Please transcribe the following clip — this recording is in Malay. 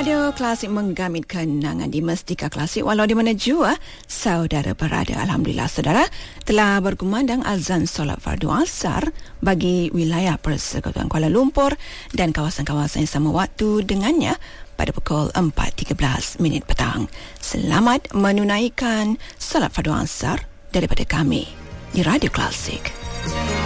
Radio Klasik menggamit kenangan di Mestika Klasik walau di mana jua saudara berada. Alhamdulillah saudara telah berkumandang azan solat fardu asar bagi wilayah Persekutuan Kuala Lumpur dan kawasan-kawasan yang sama waktu dengannya pada pukul 4.13 petang. Selamat menunaikan solat fardu asar daripada kami di Radio Klasik.